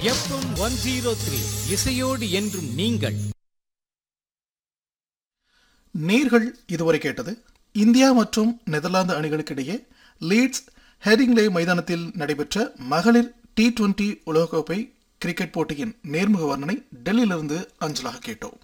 FM 103 இசையோடு என்றும் நீங்கள். நேர்கள் இதுவரை கேட்டது இந்தியா மற்றும் நெதர்லாந்து அணிகளுக்கிடையே லீட்ஸ் ஹெடிங்லே மைதானத்தில் நடைபெற்ற மகளிர் T20 உலகக்கோப்பை கிரிக்கெட் போட்டியின் நேர்முக வர்ணனை டெல்லியிலிருந்து அஞ்சலாக கேட்டோம்.